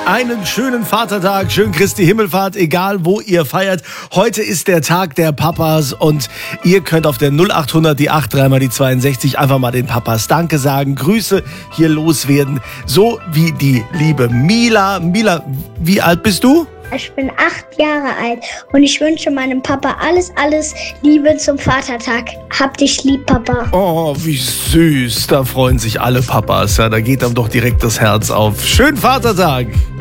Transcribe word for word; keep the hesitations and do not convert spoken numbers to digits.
Einen schönen Vatertag, schön Christi Himmelfahrt, egal wo ihr feiert. Heute ist der Tag der Papas und ihr könnt auf der null achthundert die acht dreimal die zweiundsechzig einfach mal den Papas Danke sagen, Grüße hier loswerden. So wie die liebe Mila. Mila, wie alt bist du? Ich bin acht Jahre alt und ich wünsche meinem Papa alles, alles Liebe zum Vatertag. Hab dich lieb, Papa. Oh, wie süß. Da freuen sich alle Papas. Ja, da geht einem doch direkt das Herz auf. Schönen Vatertag.